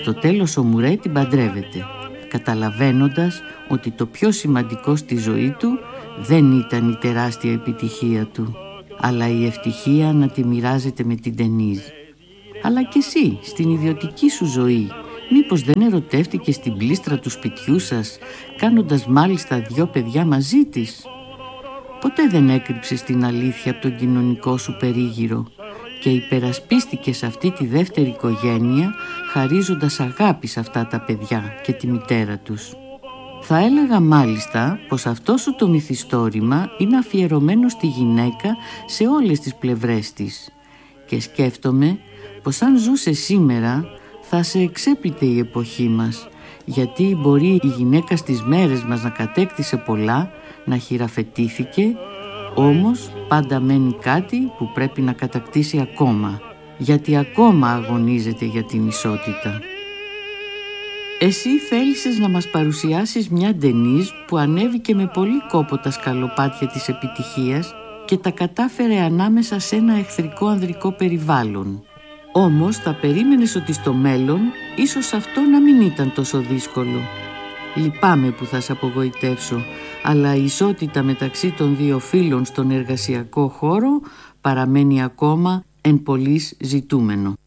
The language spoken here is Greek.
Στο τέλος ο Μουρέ την παντρεύεται, καταλαβαίνοντας ότι το πιο σημαντικό στη ζωή του δεν ήταν η τεράστια επιτυχία του, αλλά η ευτυχία να τη μοιράζεται με την Ντενίζ. Αλλά κι εσύ στην ιδιωτική σου ζωή, μήπως δεν ερωτεύτηκες την πλήστρα του σπιτιού σας, κάνοντας μάλιστα 2 παιδιά μαζί της? Ποτέ δεν έκρυψες την αλήθεια από τον κοινωνικό σου περίγυρο και υπερασπίστηκες αυτή τη δεύτερη οικογένεια, χαρίζοντας αγάπη σε αυτά τα παιδιά και τη μητέρα τους. Θα έλεγα μάλιστα πως αυτό σου το μυθιστόρημα είναι αφιερωμένο στη γυναίκα σε όλες τις πλευρές της, και σκέφτομαι πως αν ζούσε σήμερα θα σε εξέπλητε η εποχή μας, γιατί μπορεί η γυναίκα στις μέρες μας να κατέκτησε πολλά, να χειραφετήθηκε, όμως πάντα μένει κάτι που πρέπει να κατακτήσει ακόμα, γιατί ακόμα αγωνίζεται για την ισότητα. Εσύ θέλησες να μας παρουσιάσεις μια Ντενίζ που ανέβηκε με πολύ κόπο τα σκαλοπάτια της επιτυχίας και τα κατάφερε ανάμεσα σε ένα εχθρικό ανδρικό περιβάλλον. Όμως θα περίμενες ότι στο μέλλον ίσως αυτό να μην ήταν τόσο δύσκολο. Λυπάμαι που θα σε απογοητεύσω, αλλά η ισότητα μεταξύ των 2 φύλων στον εργασιακό χώρο παραμένει ακόμα εν πολλοίς ζητούμενο.